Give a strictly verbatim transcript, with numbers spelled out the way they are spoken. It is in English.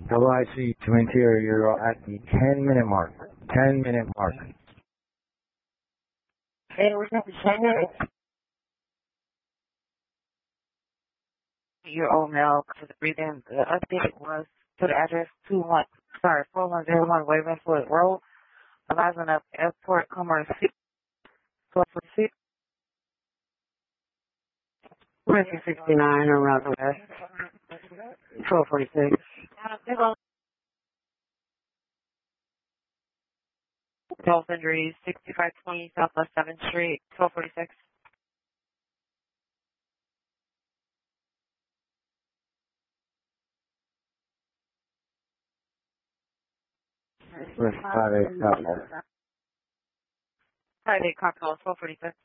Double I C to interior, you're at the ten minute mark. ten minute mark. Hey, we're going to be ten minutes. Your old mail to the breathing. The update was to the address two one, sorry, four one zero one Waverfoot Road, Eliza up Airport, Commerce six, twelve forty-six. Rescue sixty-nine around the west, twelve forty-six. Health injuries, sixty-five twenty Southwest seventh Street, twelve forty-six. With five eight Southwest. five eight Cocktail, twelve forty-six.